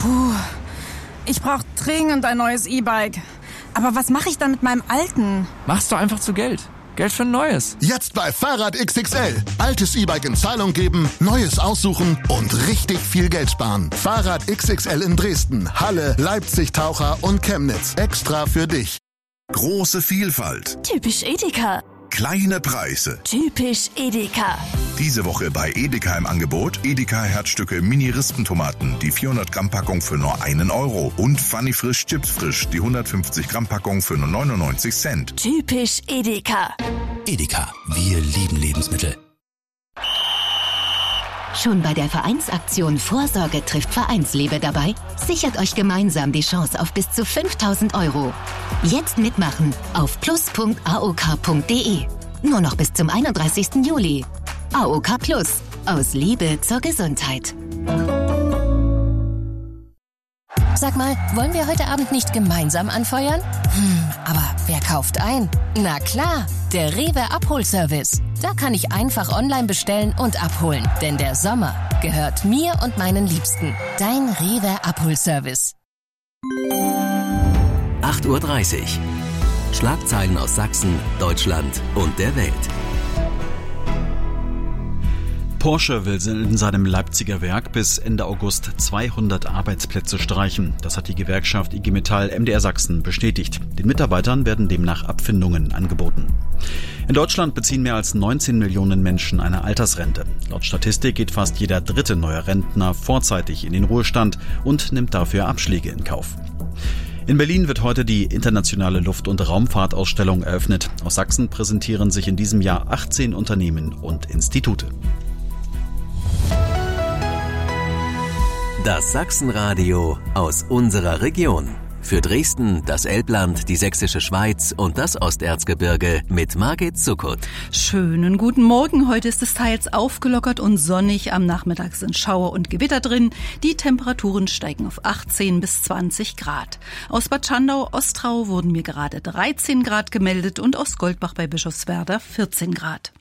Puh, ich brauche dringend ein neues E-Bike. Aber was mache ich dann mit meinem alten? Mach's doch einfach zu Geld. Geld für ein neues. Jetzt bei Fahrrad XXL. Altes E-Bike in Zahlung geben, neues aussuchen und richtig viel Geld sparen. Fahrrad XXL in Dresden, Halle, Leipzig, Taucher und Chemnitz. Extra für dich. Große Vielfalt. Typisch Edeka. Kleine Preise. Typisch Edeka. Diese Woche bei Edeka im Angebot Edeka Herzstücke Mini-Rispentomaten, die 400 Gramm Packung für nur 1 Euro. Und Funny Frisch Chips Frisch, die 150 Gramm Packung für nur 99 Cent. Typisch Edeka. Edeka, wir lieben Lebensmittel. Schon bei der Vereinsaktion Vorsorge trifft Vereinsliebe dabei? Sichert euch gemeinsam die Chance auf bis zu 5.000 Euro. Jetzt mitmachen auf plus.aok.de. Nur noch bis zum 31. Juli. AOK Plus. Aus Liebe zur Gesundheit. Sag mal, wollen wir heute Abend nicht gemeinsam anfeuern? Aber wer kauft ein? Na klar, der Rewe Abholservice. Da kann ich einfach online bestellen und abholen. Denn der Sommer gehört mir und meinen Liebsten. Dein Rewe Abholservice. 8:30 Uhr. Schlagzeilen aus Sachsen, Deutschland und der Welt. Porsche will in seinem Leipziger Werk bis Ende August 200 Arbeitsplätze streichen. Das hat die Gewerkschaft IG Metall MDR Sachsen bestätigt. Den Mitarbeitern werden demnach Abfindungen angeboten. In Deutschland beziehen mehr als 19 Millionen Menschen eine Altersrente. Laut Statistik geht fast jeder dritte neue Rentner vorzeitig in den Ruhestand und nimmt dafür Abschläge in Kauf. In Berlin wird heute die internationale Luft- und Raumfahrtausstellung eröffnet. Aus Sachsen präsentieren sich in diesem Jahr 18 Unternehmen und Institute. Das Sachsenradio aus unserer Region. Für Dresden, das Elbland, die Sächsische Schweiz und das Osterzgebirge mit Margit Zuckert. Schönen guten Morgen. Heute ist es teils aufgelockert und sonnig. Am Nachmittag sind Schauer und Gewitter drin. Die Temperaturen steigen auf 18 bis 20 Grad. Aus Bad Schandau-Ostrau wurden mir gerade 13 Grad gemeldet und aus Goldbach bei Bischofswerda 14 Grad.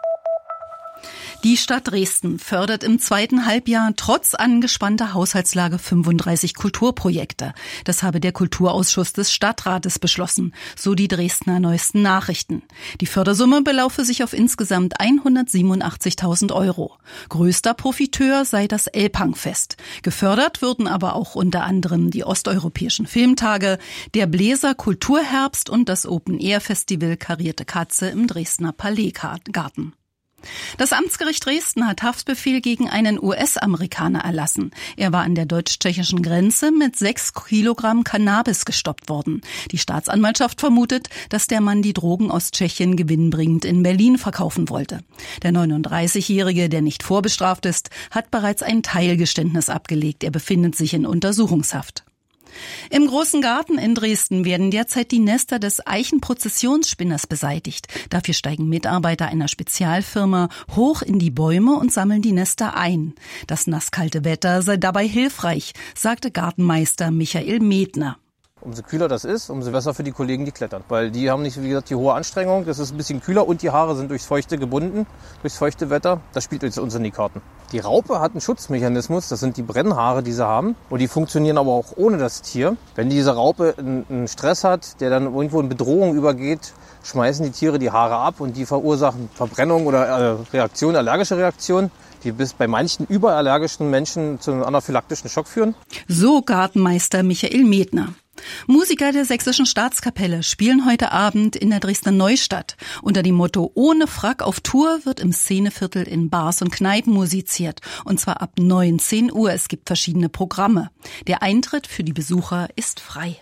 Die Stadt Dresden fördert im zweiten Halbjahr trotz angespannter Haushaltslage 35 Kulturprojekte. Das habe der Kulturausschuss des Stadtrates beschlossen, so die Dresdner Neuesten Nachrichten. Die Fördersumme belaufe sich auf insgesamt 187.000 Euro. Größter Profiteur sei das Elbhangfest. Gefördert würden aber auch unter anderem die osteuropäischen Filmtage, der Bläser Kulturherbst und das Open-Air-Festival Karierte Katze im Dresdner Palaisgarten. Das Amtsgericht Dresden hat Haftbefehl gegen einen US-Amerikaner erlassen. Er war an der deutsch-tschechischen Grenze mit 6 Kilogramm Cannabis gestoppt worden. Die Staatsanwaltschaft vermutet, dass der Mann die Drogen aus Tschechien gewinnbringend in Berlin verkaufen wollte. Der 39-Jährige, der nicht vorbestraft ist, hat bereits ein Teilgeständnis abgelegt. Er befindet sich in Untersuchungshaft. Im Großen Garten in Dresden werden derzeit die Nester des Eichenprozessionsspinners beseitigt. Dafür steigen Mitarbeiter einer Spezialfirma hoch in die Bäume und sammeln die Nester ein. Das nasskalte Wetter sei dabei hilfreich, sagte Gartenmeister Michael Medner. Umso kühler das ist, umso besser für die Kollegen, die klettern. Weil die haben nicht, wie gesagt, die hohe Anstrengung. Das ist ein bisschen kühler und die Haare sind durchs Feuchte gebunden, durchs feuchte Wetter. Das spielt uns in die Karten. Die Raupe hat einen Schutzmechanismus, das sind die Brennhaare, die sie haben. Und die funktionieren aber auch ohne das Tier. Wenn diese Raupe einen Stress hat, der dann irgendwo in Bedrohung übergeht, schmeißen die Tiere die Haare ab und die verursachen Verbrennung oder allergische Reaktionen, die bis bei manchen überallergischen Menschen zu einem anaphylaktischen Schock führen. So Gartenmeister Michael Medner. Musiker der Sächsischen Staatskapelle spielen heute Abend in der Dresdner Neustadt. Unter dem Motto Ohne Frack auf Tour wird im Szeneviertel in Bars und Kneipen musiziert. Und zwar ab 19 Uhr. Es gibt verschiedene Programme. Der Eintritt für die Besucher ist frei.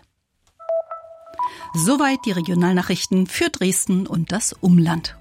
Soweit die Regionalnachrichten für Dresden und das Umland.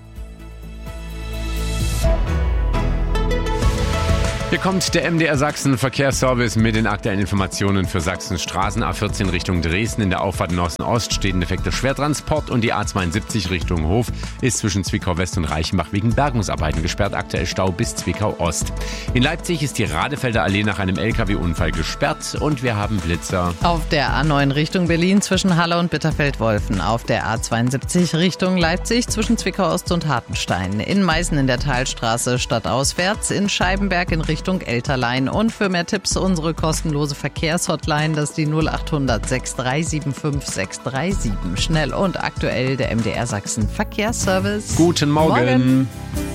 Hier kommt der MDR Sachsen Verkehrsservice mit den aktuellen Informationen für Sachsens Straßen. A14 Richtung Dresden in der Auffahrt Norsten-Ost steht ein defekter Schwertransport und die A72 Richtung Hof ist zwischen Zwickau-West und Reichenbach wegen Bergungsarbeiten gesperrt. Aktuell Stau bis Zwickau-Ost. In Leipzig ist die Radefelder Allee nach einem LKW-Unfall gesperrt und wir haben Blitzer. Auf der A9 Richtung Berlin zwischen Halle und Bitterfeld-Wolfen. Auf der A72 Richtung Leipzig zwischen Zwickau-Ost und Hartenstein. In Meißen in der Teilstraße stadtauswärts. In Scheibenberg in Richtung Richtung Elterlein. Und für mehr Tipps unsere kostenlose Verkehrshotline, das ist die 0800 6375 637. Schnell und aktuell der MDR Sachsen Verkehrsservice. Guten Morgen.